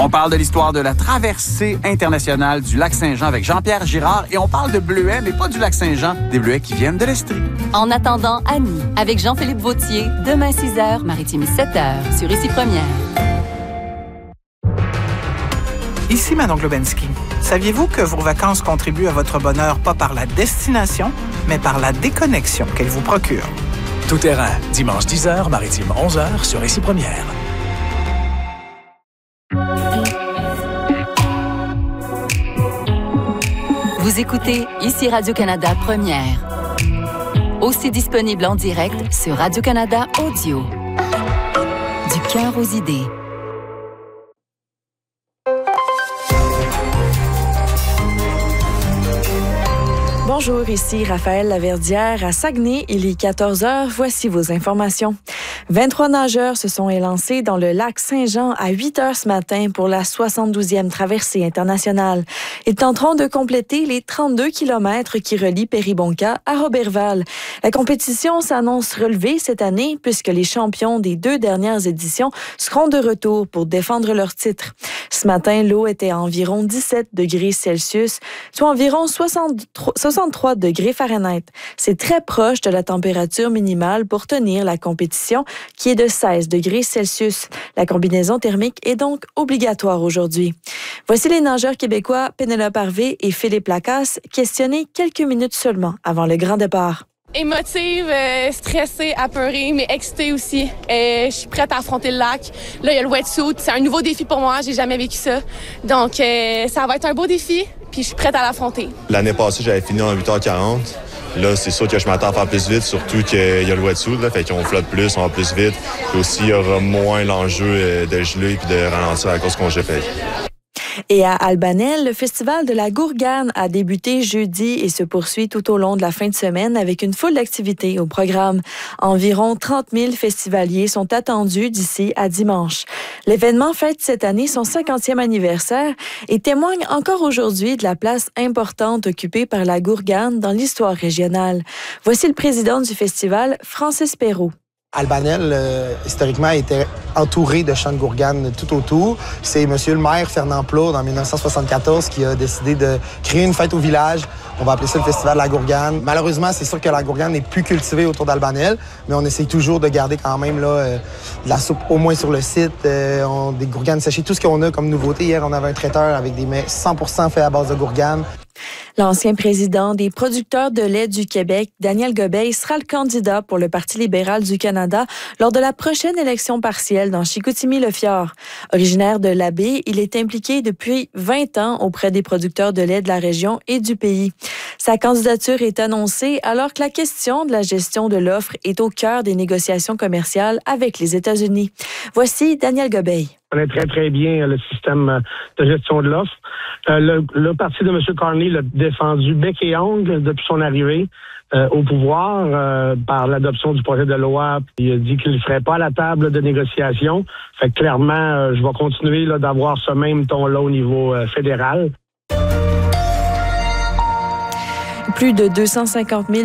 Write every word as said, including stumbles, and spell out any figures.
On parle de l'histoire de la traversée internationale du lac Saint-Jean avec Jean-Pierre Girard et on parle de bleuets, mais pas du lac Saint-Jean, des bleuets qui viennent de l'Estrie. En attendant, Annie, avec Jean-Philippe Vautier, demain six heures, Maritime sept heures, sur Ici Première. Ici Manon Globensky. Saviez-vous que vos vacances contribuent à votre bonheur pas par la destination, mais par la déconnexion qu'elles vous procurent? Tout terrain, dimanche dix heures, Maritime onze heures, sur Ici Première. Vous écoutez Ici Radio-Canada Première. Aussi disponible en direct sur Radio-Canada Audio. Du cœur aux idées. Bonjour, ici Raphaël Laverdière à Saguenay. Il est quatorze heures. Voici vos informations. vingt-trois nageurs se sont élancés dans le lac Saint-Jean à huit heures ce matin pour la soixante-douzième traversée internationale. Ils tenteront de compléter les trente-deux kilomètres qui relient Péribonka à Roberval. La compétition s'annonce relevée cette année puisque les champions des deux dernières éditions seront de retour pour défendre leur titre. Ce matin, l'eau était à environ dix-sept degrés Celsius, soit environ soixante-trois degrés Fahrenheit. C'est très proche de la température minimale pour tenir la compétition, qui est de seize degrés Celsius. La combinaison thermique est donc obligatoire aujourd'hui. Voici les nageurs québécois Pénélope Harvey et Philippe Lacasse, questionnés quelques minutes seulement avant le grand départ. Émotive, euh, stressée, apeurée, mais excitée aussi. Euh, je suis prête à affronter le lac. Là, il y a le wetsuit. C'est un nouveau défi pour moi. J'ai jamais vécu ça. Donc, euh, ça va être un beau défi, puis je suis prête à l'affronter. L'année passée, j'avais fini en huit heures quarante. Là, c'est sûr que je m'attends à faire plus vite, surtout qu'il y a le wetsuit, là, fait qu'on flotte plus, on va plus vite. Puis aussi, il y aura moins l'enjeu de geler puis de ralentir à cause qu'on fait. Et à Albanel, le festival de la Gourgane a débuté jeudi et se poursuit tout au long de la fin de semaine avec une foule d'activités au programme. Environ trente mille festivaliers sont attendus d'ici à dimanche. L'événement fête cette année son cinquantième anniversaire et témoigne encore aujourd'hui de la place importante occupée par la Gourgane dans l'histoire régionale. Voici le président du festival, Francis Perrault. Albanel, euh, historiquement, était entouré de champs de gourgane tout autour. C'est M. le maire, Fernand Plourde, en dix-neuf cent soixante-quatorze, qui a décidé de créer une fête au village. On va appeler ça le Festival de la Gourgane. Malheureusement, c'est sûr que la gourgane n'est plus cultivée autour d'Albanel, mais on essaye toujours de garder quand même là, euh, de la soupe au moins sur le site, euh, on, des gourganes séchées, tout ce qu'on a comme nouveauté. Hier, on avait un traiteur avec des mets cent pour cent faits à base de gourgane. L'ancien président des producteurs de lait du Québec, Daniel Gobeil, sera le candidat pour le Parti libéral du Canada lors de la prochaine élection partielle dans Chicoutimi-le-Fjord. Originaire de l'Abbé, il est impliqué depuis vingt ans auprès des producteurs de lait de la région et du pays. Sa candidature est annoncée alors que la question de la gestion de l'offre est au cœur des négociations commerciales avec les États-Unis. Voici Daniel Gobeil. On connaît très, très bien le système de gestion de l'offre. Euh, le, le parti de M. Carney l'a défendu bec et ongle depuis son arrivée euh, au pouvoir euh, par l'adoption du projet de loi. Il a dit qu'il ne serait pas à la table de négociation. Fait que clairement, euh, je vais continuer là, d'avoir ce même ton-là au niveau euh, fédéral. Plus de deux cent cinquante mille